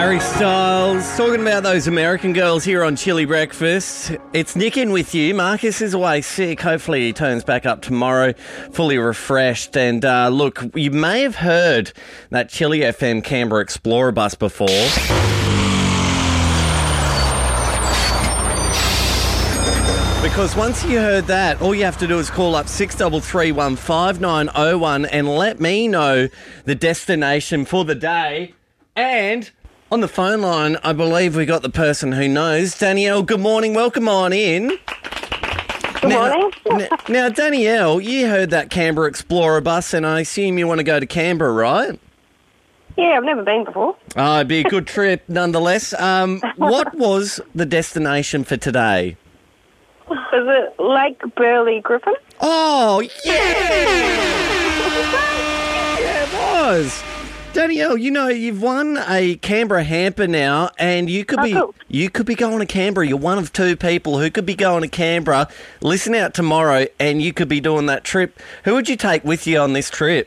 Harry Styles talking about those American girls here on Chili Breakfast. It's Nick in with you. Marcus is away sick. Hopefully he turns back up tomorrow fully refreshed. And look, you may have heard that Chili FM Canberra Explorer bus before. Because once you heard that, all you have to do is call up 633 5901 and let me know the destination for the day. And on the phone line, I believe we got the person who knows. Danielle, good morning. Welcome on in. Good morning. Now, Danielle, you heard that Canberra Explorer bus, and I assume you want to go to Canberra, right? Yeah, I've never been before. Oh, it'd be a good trip nonetheless. What was the destination for today? Was it Lake Burley Griffin? Oh, yeah! Yeah, it was. Danielle, you know, you've won a Canberra hamper now, and you could be going to Canberra. You're one of two people who could be going to Canberra. Listen out tomorrow, and you could be doing that trip. Who would you take with you on this trip?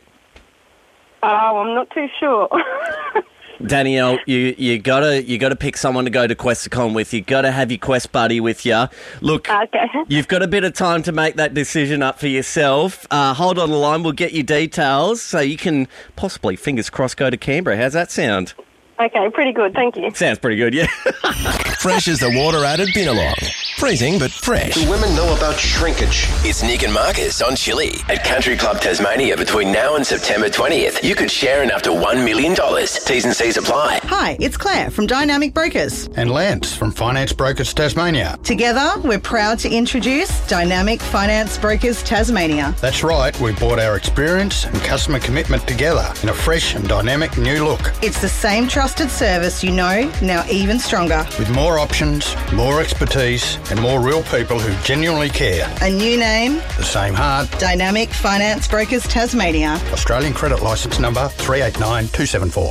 Oh, I'm not too sure. Danielle, you gotta pick someone to go to Questacon with. You gotta have your Quest buddy with you. Look, okay. You've got a bit of time to make that decision up for yourself. Hold on the line, we'll get you details so you can possibly, fingers crossed, go to Canberra. How's that sound? Okay, pretty good, thank you. Sounds pretty good, yeah. Fresh as the water out of Binnalong. Freezing but fresh. Do women know about shrinkage? It's Nick and Marcus on Chili. At Country Club Tasmania between now and September 20th, you could share in up to $1 million. T's and C's apply. Hi, it's Claire from Dynamic Brokers. And Lance from Finance Brokers Tasmania. Together, we're proud to introduce Dynamic Finance Brokers Tasmania. That's right, we brought our experience and customer commitment together in a fresh and dynamic new look. It's the same trusted service you know, now even stronger. With more options, more expertise, and more real people who genuinely care. A new name. The same heart. Dynamic Finance Brokers Tasmania. Australian credit licence number 389274.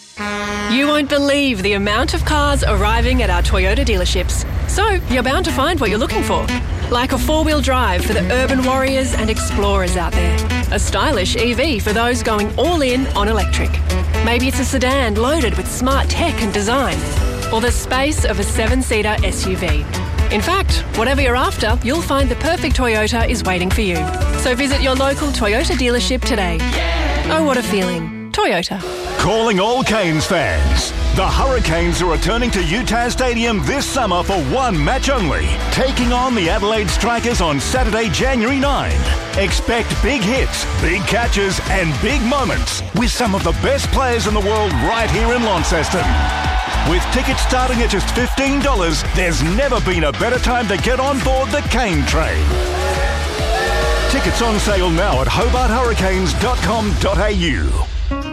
You won't believe the amount of cars arriving at our Toyota dealerships. So you're bound to find what you're looking for. Like a four-wheel drive for the urban warriors and explorers out there. A stylish EV for those going all in on electric. Maybe it's a sedan loaded with smart tech and design. Or the space of a 7-seater SUV. In fact, whatever you're after, you'll find the perfect Toyota is waiting for you. So visit your local Toyota dealership today. Oh, what a feeling. Toyota. Calling all Canes fans. The Hurricanes are returning to UTAS Stadium this summer for one match only, taking on the Adelaide Strikers on Saturday, January 9. Expect big hits, big catches and big moments with some of the best players in the world right here in Launceston. With tickets starting at just $15, there's never been a better time to get on board the Cane Train. Tickets on sale now at hobarthurricanes.com.au.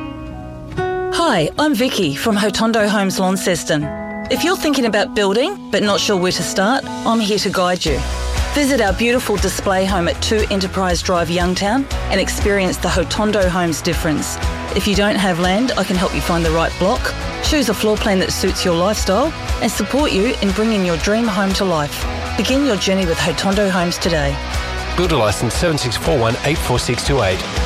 Hi, I'm Vicky from Hotondo Homes Launceston. If you're thinking about building but not sure where to start, I'm here to guide you. Visit our beautiful display home at 2 Enterprise Drive, Youngtown, and experience the Hotondo Homes difference. If you don't have land, I can help you find the right block, choose a floor plan that suits your lifestyle, and support you in bringing your dream home to life. Begin your journey with Hotondo Homes today. Builder licence 7641 84628.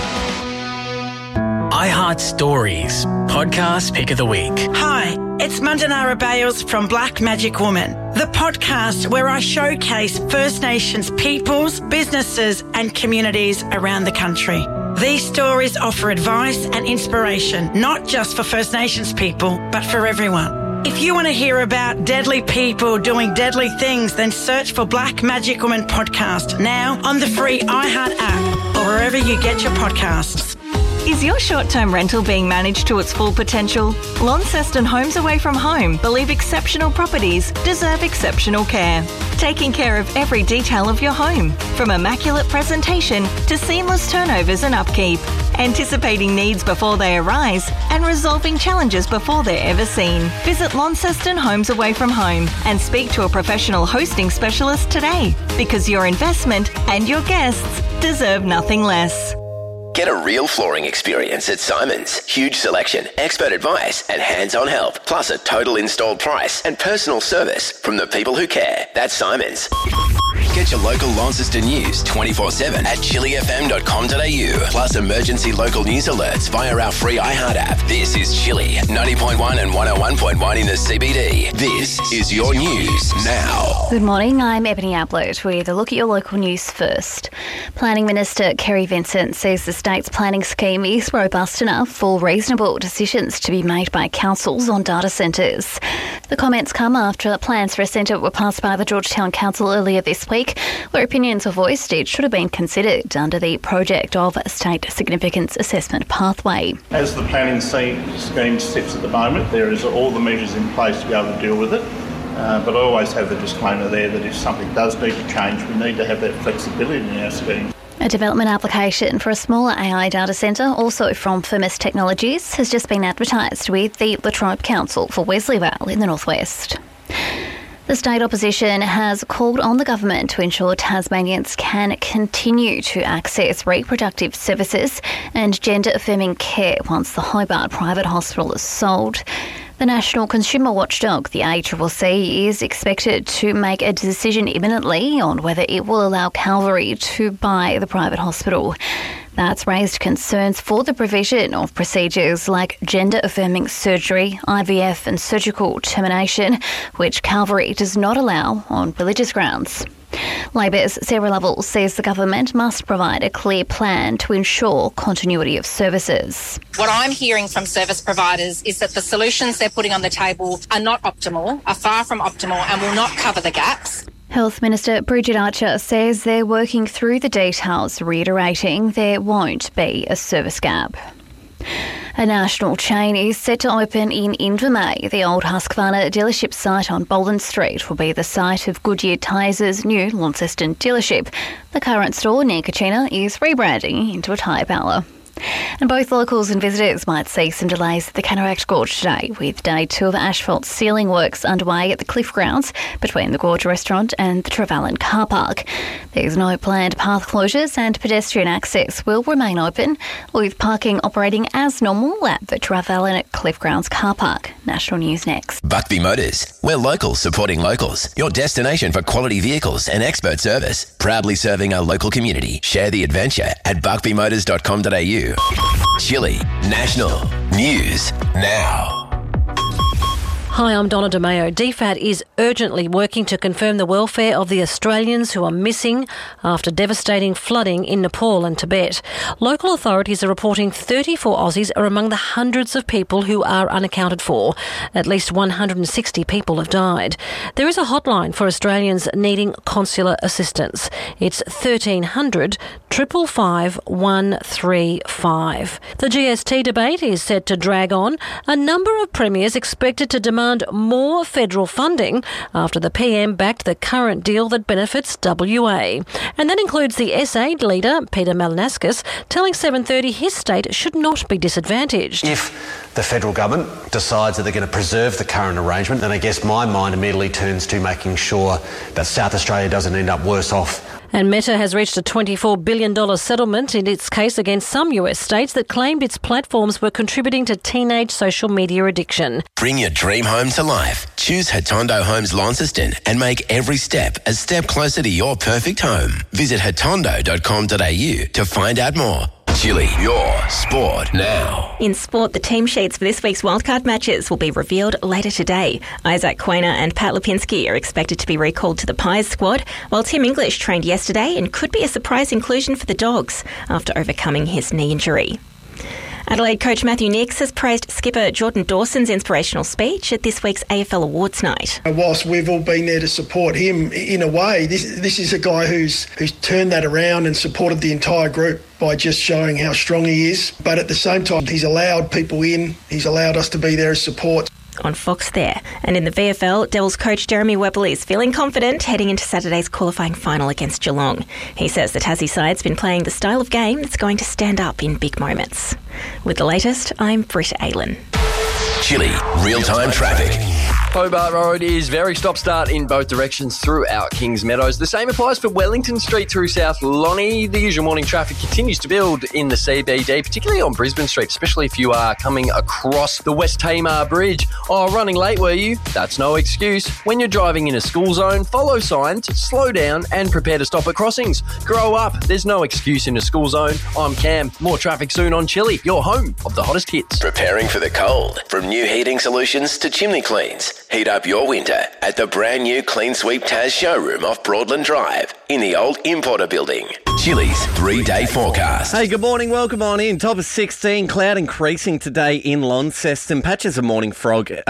iHeart Stories, podcast pick of the week. Hi, it's Mandanara Bales from Black Magic Woman, the podcast where I showcase First Nations peoples, businesses and communities around the country. These stories offer advice and inspiration, not just for First Nations people, but for everyone. If you want to hear about deadly people doing deadly things, then search for Black Magic Woman podcast now on the free iHeart app or wherever you get your podcasts. Is your short-term rental being managed to its full potential? Launceston Homes Away from Home believe exceptional properties deserve exceptional care. Taking care of every detail of your home, from immaculate presentation to seamless turnovers and upkeep. Anticipating needs before they arise and resolving challenges before they're ever seen. Visit Launceston Homes Away from Home and speak to a professional hosting specialist today, because your investment and your guests deserve nothing less. Get a real flooring experience at Simons. Huge selection, expert advice and hands-on help, plus a total installed price and personal service from the people who care. That's Simons. Get your local Launceston news 24/7 at chilifm.com.au. Plus emergency local news alerts via our free iHeart app. This is Chilli, 90.1 and 101.1 in the CBD. This is your news now. Good morning, I'm Ebony Ablett with a look at your local news first. Planning Minister Kerry Vincent says the state's planning scheme is robust enough for reasonable decisions to be made by councils on data centres. The comments come after plans for a centre were passed by the Georgetown Council earlier this week, where opinions were voiced it should have been considered under the Project of State Significance Assessment pathway. As the planning scheme sits at the moment, there is all the measures in place to be able to deal with it. But I always have the disclaimer there that if something does need to change, we need to have that flexibility in our scheme. A development application for a smaller AI data centre, also from Firmus Technologies, has just been advertised with the Latrobe Council for Wesleyvale in the northwest. The state opposition has called on the government to ensure Tasmanians can continue to access reproductive services and gender-affirming care once the Hobart private hospital is sold. The National Consumer Watchdog, the ACCC, is expected to make a decision imminently on whether it will allow Calvary to buy the private hospital. That's raised concerns for the provision of procedures like gender-affirming surgery, IVF and surgical termination, which Calvary does not allow on religious grounds. Labor's Sarah Lovell says the government must provide a clear plan to ensure continuity of services. What I'm hearing from service providers is that the solutions they're putting on the table are not optimal, are far from optimal and will not cover the gaps. Health Minister Bridget Archer says they're working through the details, reiterating there won't be a service gap. A national chain is set to open in Invermay. The old Husqvarna dealership site on Boland Street will be the site of Goodyear Tyres' new Launceston dealership. The current store near Kachina is rebranding into a tyre parlour. And both locals and visitors might see some delays at the Cataract Gorge today, with day 2 of asphalt sealing works underway at the Cliff Grounds between the Gorge Restaurant and the Trevelyan car park. There's no planned path closures and pedestrian access will remain open, with parking operating as normal at the Trevelyan Cliff Grounds car park. National News next. Buckby Motors. We're locals supporting locals. Your destination for quality vehicles and expert service. Proudly serving our local community. Share the adventure at buckbymotors.com.au. Chilli National News Now. Hi, I'm Donna DeMeo. DFAT is urgently working to confirm the welfare of the Australians who are missing after devastating flooding in Nepal and Tibet. Local authorities are reporting 34 Aussies are among the hundreds of people who are unaccounted for. At least 160 people have died. There is a hotline for Australians needing consular assistance. It's 1300 555 135. The GST debate is set to drag on. A number of premiers expected to demand more federal funding after the PM backed the current deal that benefits WA. And that includes the SA leader, Peter Malinauskas, telling 730 his state should not be disadvantaged. If the federal government decides that they're going to preserve the current arrangement, then I guess my mind immediately turns to making sure that South Australia doesn't end up worse off. And Meta has reached a $24 billion settlement in its case against some US states that claimed its platforms were contributing to teenage social media addiction. Bring your dream home to life. Choose Hotondo Homes Launceston and make every step a step closer to your perfect home. Visit hotondo.com.au to find out more. Chilli, your sport now. In sport, the team sheets for this week's wildcard matches will be revealed later today. Isaac Quainer and Pat Lipinski are expected to be recalled to the Pies squad, while Tim English trained yesterday and could be a surprise inclusion for the Dogs after overcoming his knee injury. Adelaide coach Matthew Nicks has praised skipper Jordan Dawson's inspirational speech at this week's AFL Awards night. Whilst we've all been there to support him, in a way, this is a guy who's turned that around and supported the entire group by just showing how strong he is. But at the same time, he's allowed people in, he's allowed us to be there as support. On Fox there. And in the VFL, Devils coach Jeremy Webber is feeling confident heading into Saturday's qualifying final against Geelong. He says the Tassie side's been playing the style of game that's going to stand up in big moments. With the latest, I'm Britta Aylan. Chilli, real-time traffic. Hobart Road is very stop-start in both directions throughout Kings Meadows. The same applies for Wellington Street through South Lonnie. The usual morning traffic continues to build in the CBD, particularly on Brisbane Street, especially if you are coming across the West Tamar Bridge. Oh, running late were you? That's no excuse. When you're driving in a school zone, follow signs, slow down and prepare to stop at crossings. Grow up. There's no excuse in a school zone. I'm Cam. More traffic soon on Chili, your home of the hottest hits. Preparing for the cold. From new heating solutions to chimney cleans. Heat up your winter at the brand new Clean Sweep Taz showroom off Broadland Drive in the old Importer building. Chili's 3-day forecast. Hey, good morning. Welcome on in. Top of 16. Cloud increasing today in Launceston. Patches of morning fog and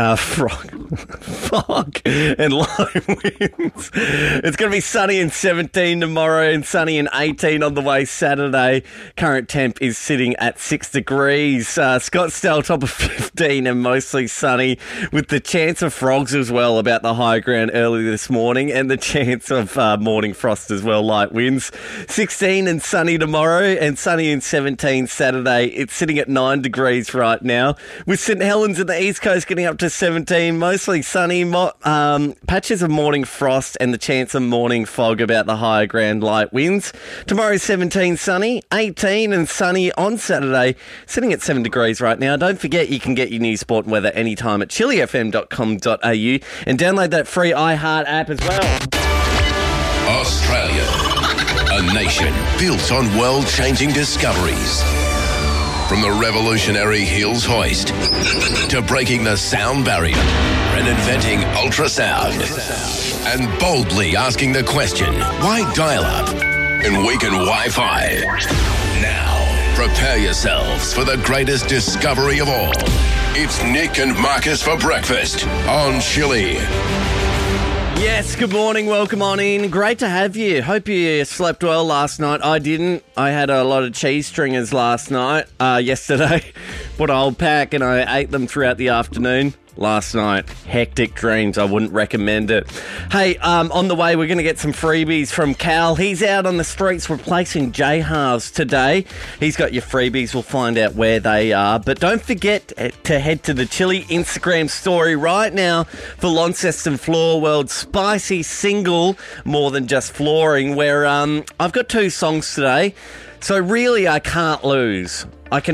low winds. It's going to be sunny and 17 tomorrow and sunny and 18 on the way Saturday. Current temp is sitting at 6 degrees. Scottsdale top of 15 and mostly sunny with the chance of frogs as well about the high ground early this morning and the chance of morning frost as well, light winds. 16 and sunny tomorrow and sunny and 17 Saturday. It's sitting at 9 degrees right now with St Helens in the east coast getting up to 17, mostly sunny, patches of morning frost and the chance of morning fog about the higher ground, light winds. Tomorrow 17 sunny, 18 and sunny on Saturday, sitting at 7 degrees right now. Don't forget you can get your news, sport and weather anytime at chilifm.com.au and download that free iHeart app as well. Australia, a nation built on world-changing discoveries. From the revolutionary Hills hoist to breaking the sound barrier and inventing ultrasound and boldly asking the question, why dial-up and weaken Wi-Fi? Now, prepare yourselves for the greatest discovery of all. It's Nick and Marcus for breakfast on Chili. Yes, good morning. Welcome on in. Great to have you. Hope you slept well last night. I didn't. I had a lot of cheese stringers last night, yesterday. Put a whole pack and I ate them throughout the afternoon. Last night, hectic dreams. I wouldn't recommend it. Hey, on the way, we're going to get some freebies from Cal. He's out on the streets replacing J-Halves today. He's got your freebies. We'll find out where they are. But don't forget to head to the Chili Instagram story right now for Launceston Floor World's spicy single, More Than Just Flooring, where I've got 2 songs today. So really, I can't lose.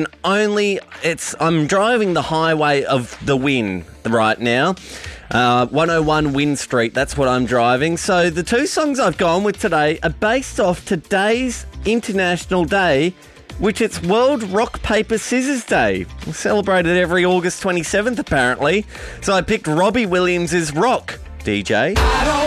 I'm driving the highway of the win right now. 101 Win Street, that's what I'm driving. So the 2 songs I've gone with today are based off today's International Day, which it's World Rock, Paper, Scissors Day. We celebrate it every August 27th, apparently. So I picked Robbie Williams' Rock, DJ.